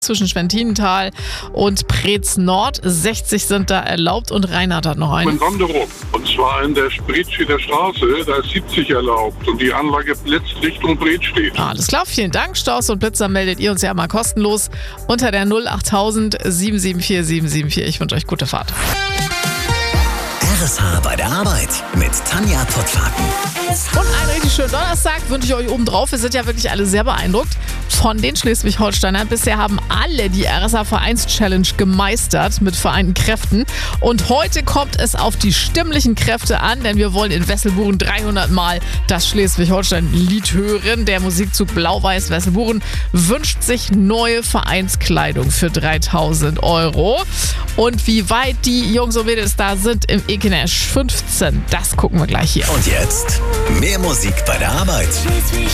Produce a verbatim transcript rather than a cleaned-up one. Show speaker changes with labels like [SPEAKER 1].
[SPEAKER 1] zwischen Schwentinental und Preetz Nord. sechzig sind da erlaubt und Reinhard hat noch einen.
[SPEAKER 2] In Wanderung. Und zwar in der Spreetscheder Straße, da ist siebzig erlaubt und die Anlage Blitz Richtung Bredstedt.
[SPEAKER 1] Alles klar, vielen Dank. Staus und Blitzer meldet ihr uns ja mal kostenlos unter der null achttausend sieben sieben vier sieben sieben vier. Ich wünsche euch gute Fahrt.
[SPEAKER 3] R S H bei der Arbeit mit Tanja Pottlaken.
[SPEAKER 1] Und einen richtig schönen Donnerstag wünsche ich euch obendrauf. Wir sind ja wirklich alle sehr beeindruckt von den Schleswig-Holsteinern. Bisher haben alle die R S H-Vereins-Challenge gemeistert mit vereinten Kräften. Und heute kommt es auf die stimmlichen Kräfte an, denn wir wollen in Wesselburen dreihundert Mal das Schleswig-Holstein-Lied hören. Der Musikzug Blau-Weiß Wesselburen wünscht sich neue Vereinskleidung für dreitausend Euro. Und wie weit die Jungs und Mädels da sind im Ekenesch fünfzehn, das gucken wir gleich hier.
[SPEAKER 3] Und jetzt mehr Musik bei der Arbeit.